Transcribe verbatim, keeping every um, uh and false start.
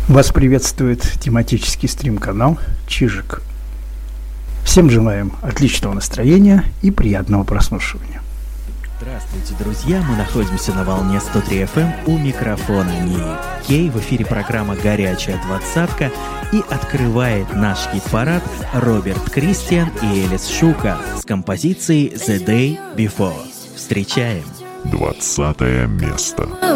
Вас приветствует тематический стрим-канал Чижик. Всем желаем отличного настроения и приятного прослушивания. Здравствуйте, друзья! Мы находимся на волне сто три эф эм, у микрофона Ник Кей. В эфире программа «Горячая двадцатка», и открывает наш хит-парад Роберт Кристиан и Элис Шука с композицией «The Day Before». Встречаем! Двадцатое место.